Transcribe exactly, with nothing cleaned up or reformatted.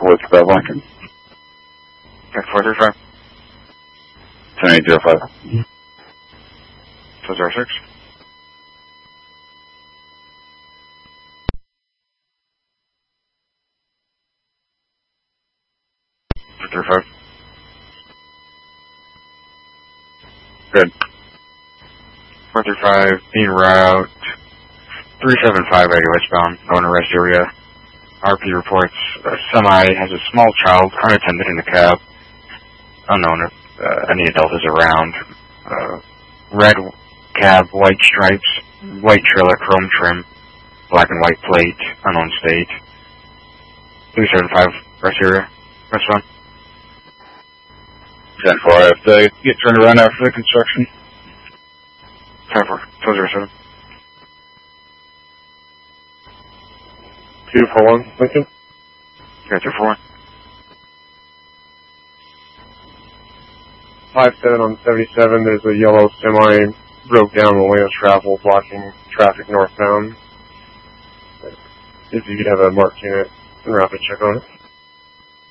with uh, Lincoln. Okay, four three five. ten eight zero five. four zero six. four three five. Good. four three five, being route three seven five eighty westbound, going to rest area. R P reports a semi has a small child unattended in the cab. Unknown if uh, any adult is around. Uh, red cab, white stripes, white trailer, chrome trim, black and white plate, unknown state. three seven five, rest area, westbound. ten four, I have to get turned around after the construction. ten four, four zero seven. two four one, Lincoln. Okay, two four one. five seven on seventy-seven, there's a yellow semi broke down in the lane of travel, blocking traffic northbound. If you could have a marked unit and rapid check on it.